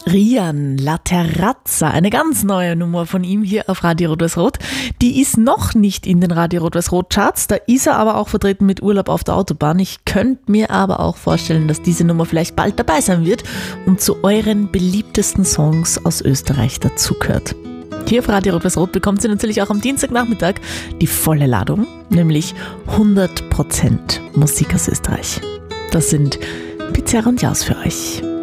Rian La Terrazza, eine ganz neue Nummer von ihm hier auf Radio Rot-Weiß-Rot. Die ist noch nicht in den Radio Rot-Weiß-Rot Charts, da ist er aber auch vertreten mit Urlaub auf der Autobahn. Ich könnte mir aber auch vorstellen, dass diese Nummer vielleicht bald dabei sein wird und zu euren beliebtesten Songs aus Österreich dazugehört. Hier auf Radio Rot-Weiß-Rot bekommt ihr natürlich auch am Dienstagnachmittag die volle Ladung, nämlich 100% Musik aus Österreich. Das sind Pizarro und Jaus für euch.